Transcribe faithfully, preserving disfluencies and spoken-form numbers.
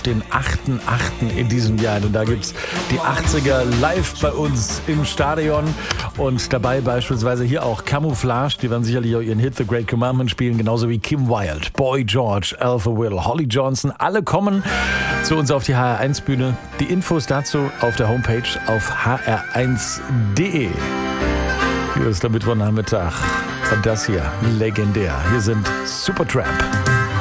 den achten achten in diesem Jahr. Denn da gibt es die achtziger live bei uns im Stadion. Und dabei beispielsweise hier auch Camouflage. Die werden sicherlich auch ihren Hit The Great Commandment spielen. Genauso wie Kim Wilde, Boy George, Alpha Will, Holly Johnson. Alle kommen zu uns auf die H R eins Bühne. Die Infos dazu auf der Homepage auf h r eins punkt d e. Hier ist der Mittwochnachmittag. Und das hier, legendär. Hier sind Supertramp.